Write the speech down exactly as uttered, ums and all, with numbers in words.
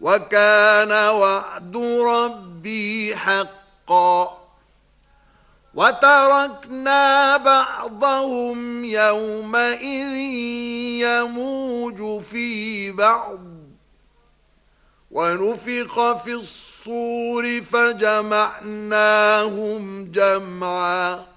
وكان وعد ربي حقا وتركنا بعضهم يومئذ يموج في بعض ونفخ في الصور فجمعناهم جمعا